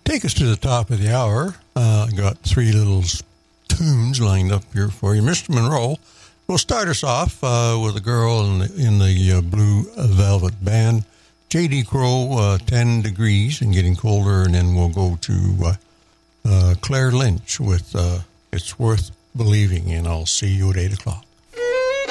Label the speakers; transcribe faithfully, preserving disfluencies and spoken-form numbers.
Speaker 1: take us to the top of the hour. Uh, I got three little tunes lined up here for you. Mister Monroe will start us off uh, with a girl in the, in the uh, Blue Velvet Band. J D. Crowe, uh, ten degrees and getting colder, and then we'll go to uh, uh, Claire Lynch with uh, It's Worth Believing, and I'll see you at eight o'clock.